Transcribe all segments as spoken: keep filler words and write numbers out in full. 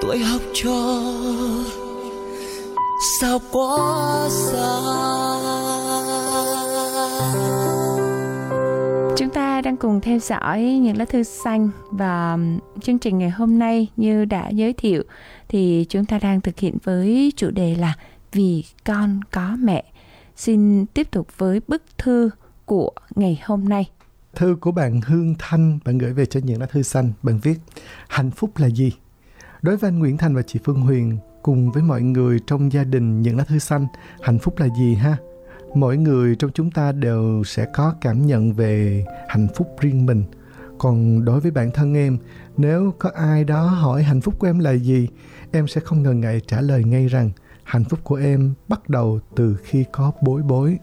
tuổi học trò sao quá xa. Chúng ta đang cùng theo dõi những lá thư xanh, và chương trình ngày hôm nay như đã giới thiệu thì chúng ta đang thực hiện với chủ đề là Vì con có mẹ. Xin tiếp tục với bức thư của ngày hôm nay. Thư của bạn Hương Thanh, bạn gửi về cho những lá thư xanh. Bạn viết: hạnh phúc là gì? Đối với anh Nguyễn Thành và chị Phương Huyền cùng với mọi người trong gia đình những lá thư xanh, hạnh phúc là gì ha? Mỗi người trong chúng ta đều sẽ có cảm nhận về hạnh phúc riêng mình. Còn đối với bản thân em, nếu có ai đó hỏi hạnh phúc của em là gì, em sẽ không ngần ngại trả lời ngay rằng hạnh phúc của em bắt đầu từ khi có bối bối.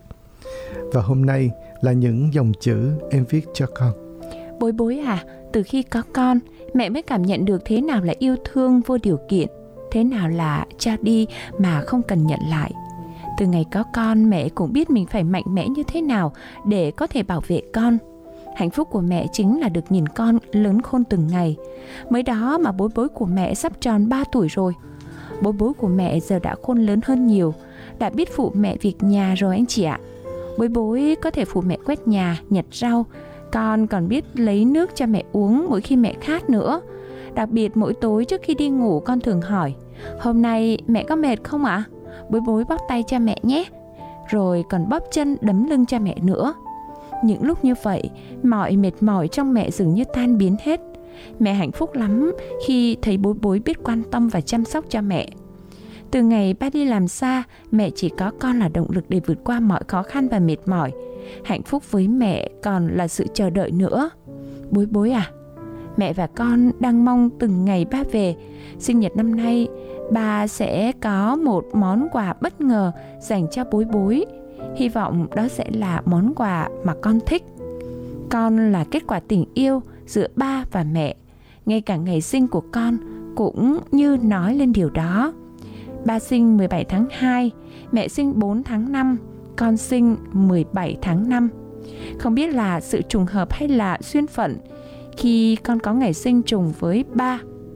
Và hôm nay là những dòng chữ em viết cho con. Bối bối à, từ khi có con, mẹ mới cảm nhận được thế nào là yêu thương vô điều kiện, thế nào là cho đi mà không cần nhận lại. Từ ngày có con, mẹ cũng biết mình phải mạnh mẽ như thế nào để có thể bảo vệ con. Hạnh phúc của mẹ chính là được nhìn con lớn khôn từng ngày. Mới đó mà bối bối của mẹ sắp tròn ba tuổi rồi. Bối bối của mẹ giờ đã khôn lớn hơn nhiều, đã biết phụ mẹ việc nhà rồi anh chị ạ. Bối bối có thể phụ mẹ quét nhà, nhặt rau. Con còn biết lấy nước cho mẹ uống mỗi khi mẹ khát nữa. Đặc biệt mỗi tối trước khi đi ngủ, con thường hỏi: hôm nay mẹ có mệt không ạ? Bối bối bóp tay cho mẹ nhé. Rồi còn bóp chân đấm lưng cho mẹ nữa. Những lúc như vậy, mọi mệt mỏi trong mẹ dường như tan biến hết. Mẹ hạnh phúc lắm khi thấy bối bối biết quan tâm và chăm sóc cho mẹ. Từ ngày ba đi làm xa, mẹ chỉ có con là động lực để vượt qua mọi khó khăn và mệt mỏi. Hạnh phúc với mẹ còn là sự chờ đợi nữa. Bối bối à, mẹ và con đang mong từng ngày ba về. Sinh nhật năm nay, ba sẽ có một món quà bất ngờ dành cho bối bối. Hy vọng đó sẽ là món quà mà con thích. Con là kết quả tình yêu giữa ba và mẹ. Ngay cả ngày sinh của con cũng như nói lên điều đó. Ba sinh mười bảy tháng hai, mẹ sinh bốn tháng năm, con sinh mười bảy tháng năm. Không biết là sự trùng hợp hay là duyên phận khi con có ngày sinh trùng với ba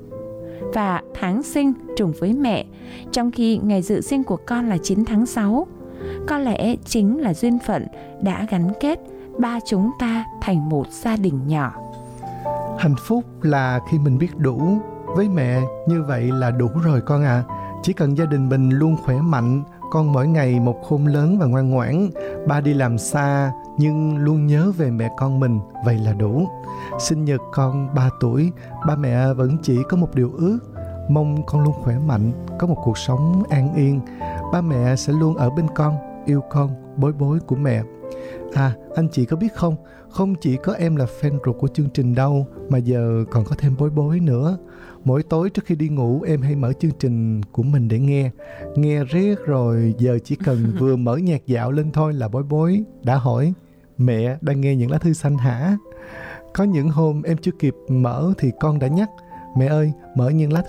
và tháng sinh trùng với mẹ, trong khi ngày dự sinh của con là chín tháng sáu. Có lẽ chính là duyên phận đã gắn kết ba chúng ta thành một gia đình nhỏ. Hạnh phúc là khi mình biết đủ. Với mẹ như vậy là đủ rồi con ạ. À. Chỉ cần gia đình mình luôn khỏe mạnh, con mỗi ngày một khôn lớn và ngoan ngoãn. Ba đi làm xa nhưng luôn nhớ về mẹ con mình, vậy là đủ. Sinh nhật con ba tuổi, ba mẹ vẫn chỉ có một điều ước: mong con luôn khỏe mạnh, có một cuộc sống an yên. Ba mẹ sẽ luôn ở bên con, yêu con, bối bối của mẹ. À, anh chị có biết không, không chỉ có em là fan ruột của chương trình đâu, mà giờ còn có thêm bối bối nữa. Mỗi tối trước khi đi ngủ, em hay mở chương trình của mình để nghe. Nghe riết rồi, giờ chỉ cần vừa mở nhạc dạo lên thôi là bối bối đã hỏi: mẹ đang nghe những lá thư xanh hả? Có những hôm em chưa kịp mở thì con đã nhắc: mẹ ơi, mở những lá thư